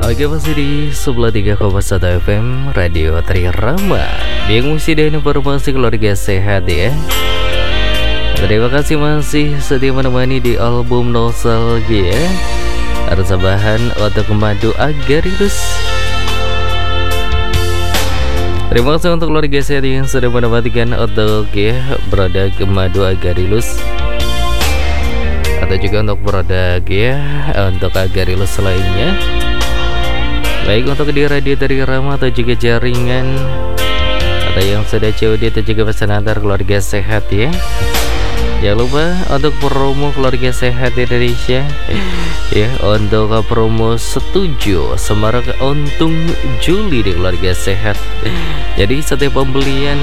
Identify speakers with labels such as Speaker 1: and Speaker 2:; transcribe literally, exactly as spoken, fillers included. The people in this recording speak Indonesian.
Speaker 1: Oke, masih di sebelah tiga koma satu F M Radio Trirama. Yang mesti dan informasi keluarga sehat ya. Terima kasih masih setia menemani di album Nostalgia. Harus bahan untuk madu agaricus. Terima kasih untuk keluarga sehat yang sudah mendapatkan untuk ya produk madu agaricus, atau juga untuk produk ya untuk agaricus lainnya, baik untuk di radio dari Rama atau juga jaringan, atau yang sudah C O D atau juga pesan antar keluarga sehat ya. Jangan lupa untuk promo keluarga sehat Indonesia ya, untuk promo setuju semarak untung Juli di keluarga sehat. Jadi setiap pembelian